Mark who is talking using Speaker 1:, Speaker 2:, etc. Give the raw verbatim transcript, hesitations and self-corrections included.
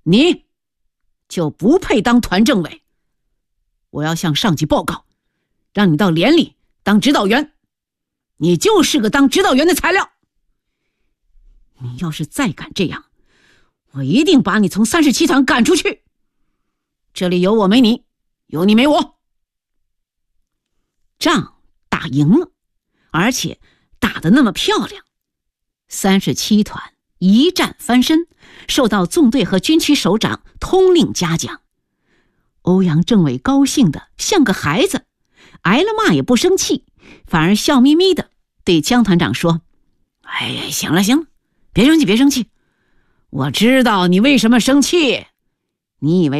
Speaker 1: 你就不配当团政委。我要向上级报告，让你到连里当指导员，你就是个当指导员的材料。你要是再敢这样，我一定把你从三十七团赶出去。这里有我没你，有你没我。仗打赢了，而且打得那么漂亮，三十七团一战翻身，受到纵队和军区首长通令嘉奖。欧阳政委高兴得像个孩子，挨了骂也不生气，反而笑眯眯地对江团长说：哎呀，行了行了，别生气别生气，我知道你为什么生气，你以为